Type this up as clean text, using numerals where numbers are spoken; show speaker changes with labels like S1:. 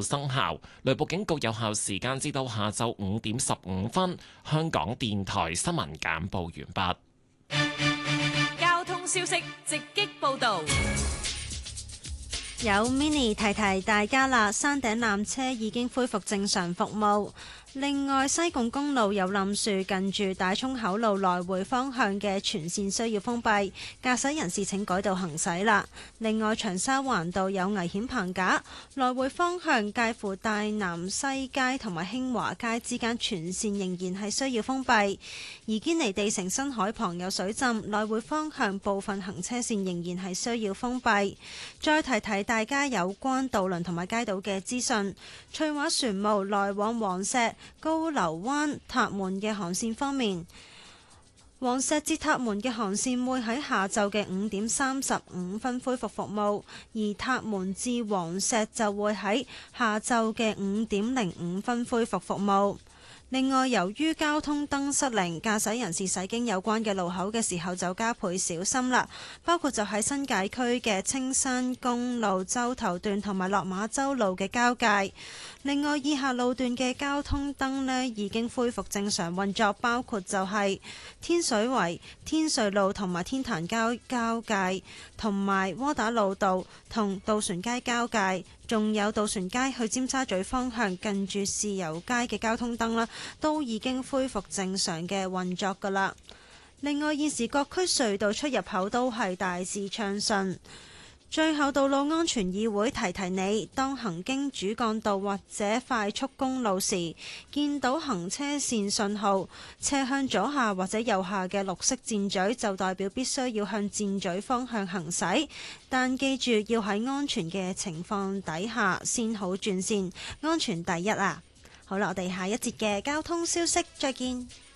S1: 號生效，雷暴警告有效時間至到下晝5:15。香港電台新聞簡報完畢。
S2: 交通消息直擊報導。
S3: 有 Mini 提提大家啦，山頂纜車已經恢復正常服務。另外，西貢公路有冧樹，近住大涌口路來回方向嘅全線需要封閉，駕駛人士請改道行駛啦。另外，長沙灣道有危險棚架，來回方向介乎大南西街同埋興華街之間全線仍然係需要封閉。而堅尼地城新海旁有水浸，來回方向部分行車線仍然係需要封閉。再提提大家有關渡輪同埋街渡嘅資訊，翠華船務來往黃石、高流灣、塔門嘅航線方面，黃石至塔門嘅航線會喺下晝嘅5:35恢復服務，而塔門至黃石就會喺下晝嘅5:05恢復服務。另外，由於交通燈失靈，駕駛人士駛經有關嘅路口嘅時候就加倍小心啦。包括就喺新界區嘅青山公路洲頭段同埋落馬洲路嘅交界。另外，以下路段嘅交通燈呢已經恢復正常運作，包括就係天水圍、天瑞路同埋天壇交界，同埋窩打老道同渡船街交界。仲有渡船街去尖沙咀方向近住豉油街嘅交通燈啦，都已經恢復正常嘅運作㗎喇。另外，現時各區隧道出入口都係大致暢順。最後，道路安全議會提提你，當行經主幹道或者快速公路時，見到行車線信號斜向左下或者右下嘅綠色箭嘴，就代表必須要向箭嘴方向行駛。但記住要喺安全嘅情況底下先好轉線，安全第一啊！好啦，我哋下一節嘅交通消息再見。